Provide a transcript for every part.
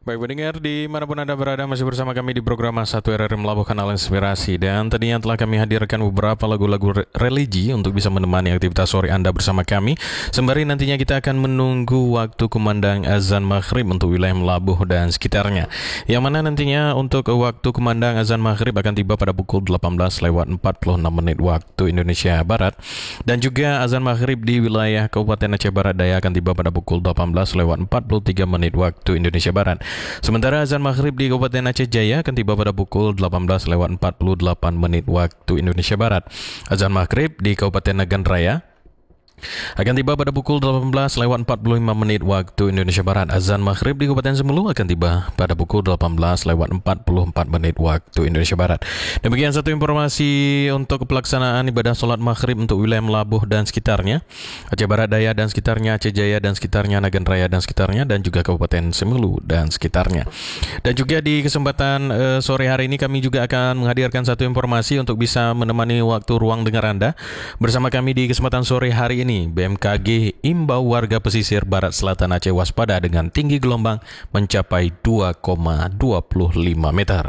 Baik pendengar dimanapun Anda berada, masih bersama kami di program Satu RRI Melabuh Kanal Inspirasi. Dan tadinya telah kami hadirkan beberapa lagu-lagu religi untuk bisa menemani aktivitas sore Anda bersama kami. Sembari nantinya kita akan menunggu waktu kumandang azan maghrib untuk wilayah Melabuh dan sekitarnya. Yang mana nantinya untuk waktu kumandang azan maghrib akan tiba pada pukul 18:46 waktu Indonesia Barat. Dan juga azan maghrib di wilayah Kabupaten Aceh Barat Daya akan tiba pada pukul 18:43 waktu Indonesia Barat. Sementara azan maghrib di Kabupaten Aceh Jaya akan tiba pada pukul 18:48 waktu Indonesia Barat. Azan maghrib di Kabupaten Nagan Raya akan tiba pada pukul 18:45 waktu Indonesia Barat. Azan maghrib di Kabupaten Semelu akan tiba pada pukul 18:44 waktu Indonesia Barat. Demikian satu informasi untuk pelaksanaan ibadah sholat maghrib untuk wilayah Melabuh dan sekitarnya, Aceh Barat Daya dan sekitarnya, Aceh Jaya dan sekitarnya, Nagan Raya dan sekitarnya, dan juga Kabupaten Semelu dan sekitarnya. Dan juga di kesempatan sore hari ini kami juga akan menghadirkan satu informasi untuk bisa menemani waktu ruang dengar Anda. Bersama kami di kesempatan sore hari ini, BMKG imbau warga pesisir barat selatan Aceh waspada dengan tinggi gelombang mencapai 2,25 meter.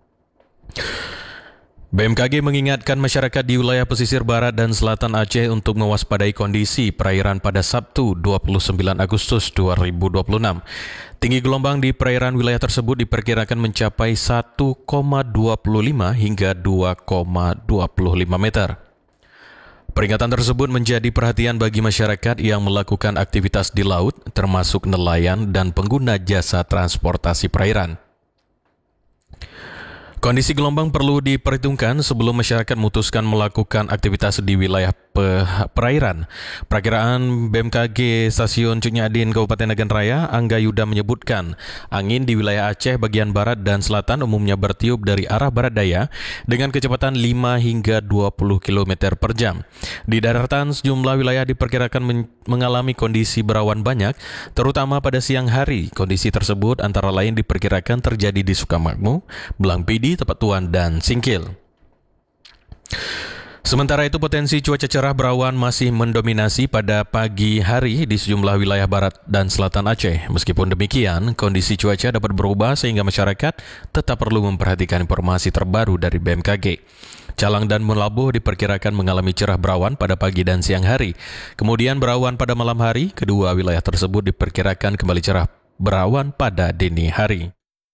BMKG mengingatkan masyarakat di wilayah pesisir barat dan selatan Aceh untuk mewaspadai kondisi perairan pada Sabtu 29 Agustus 2026. Tinggi gelombang di perairan wilayah tersebut diperkirakan mencapai 1,25 hingga 2,25 meter. Peringatan tersebut menjadi perhatian bagi masyarakat yang melakukan aktivitas di laut, termasuk nelayan dan pengguna jasa transportasi perairan. Kondisi gelombang perlu diperhitungkan sebelum masyarakat memutuskan melakukan aktivitas di wilayah perairan. Perakiraan BMKG Stasiun Cut Nyak Kabupaten Nagan Raya, Angga Yuda menyebutkan, angin di wilayah Aceh bagian barat dan selatan umumnya bertiup dari arah barat daya dengan kecepatan 5 hingga 20 km per jam. Di daratan sejumlah wilayah diperkirakan mengalami kondisi berawan banyak, terutama pada siang hari. Kondisi tersebut antara lain diperkirakan terjadi di Sukamakmur, Belang Pidi, Tepat Tuan, dan Singkil. Sementara itu potensi cuaca cerah berawan masih mendominasi pada pagi hari di sejumlah wilayah barat dan selatan Aceh. Meskipun demikian, kondisi cuaca dapat berubah sehingga masyarakat tetap perlu memperhatikan informasi terbaru dari BMKG. Calang dan Melabuh diperkirakan mengalami cerah berawan pada pagi dan siang hari. Kemudian berawan pada malam hari, kedua wilayah tersebut diperkirakan kembali cerah berawan pada dini hari.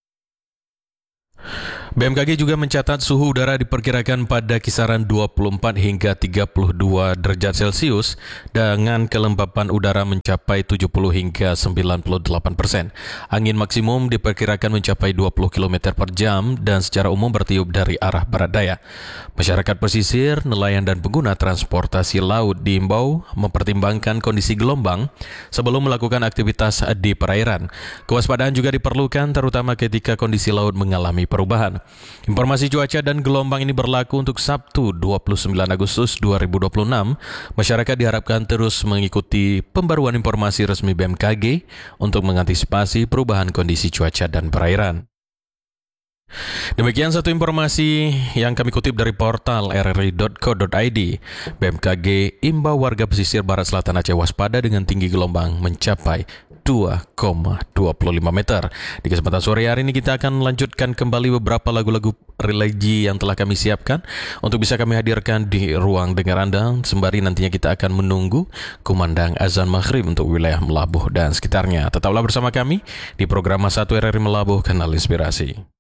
BMKG juga mencatat suhu udara diperkirakan pada kisaran 24 hingga 32 derajat Celcius dengan kelembapan udara mencapai 70 hingga 98%. Angin maksimum diperkirakan mencapai 20 km per jam dan secara umum bertiup dari arah barat daya. Masyarakat pesisir, nelayan dan pengguna transportasi laut diimbau mempertimbangkan kondisi gelombang sebelum melakukan aktivitas di perairan. Kewaspadaan juga diperlukan terutama ketika kondisi laut mengalami perubahan. Informasi cuaca dan gelombang ini berlaku untuk Sabtu 29 Agustus 2026. Masyarakat diharapkan terus mengikuti pembaruan informasi resmi BMKG untuk mengantisipasi perubahan kondisi cuaca dan perairan. Demikian satu informasi yang kami kutip dari portal rri.co.id. BMKG imbau warga pesisir barat selatan Aceh waspada dengan tinggi gelombang mencapai 2,25 meter. Di kesempatan sore hari ini kita akan melanjutkan kembali beberapa lagu-lagu religi yang telah kami siapkan untuk bisa kami hadirkan di ruang dengar Anda. Sembari nantinya kita akan menunggu kumandang azan maghrib untuk wilayah Melabuh dan sekitarnya. Tetaplah bersama kami di program Satu RRI Melabuh Kanal Inspirasi.